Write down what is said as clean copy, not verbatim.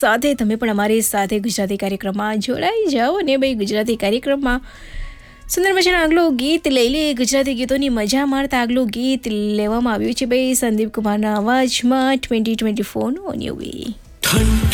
સાથે તમે પણ અમારી સાથે ગુજરાતી કાર્યક્રમમાં જોડાઈ જાઓ અને ભાઈ ગુજરાતી કાર્યક્રમમાં સુંદર મજાનું આગલું ગીત લઈ લે. ગુજરાતી ગીતોની મજા માણતા આગલું ગીત લેવામાં આવ્યું છે ભાઈ સંદીપ કુમારના અવાજમાં 2024નું ન્યૂ વે.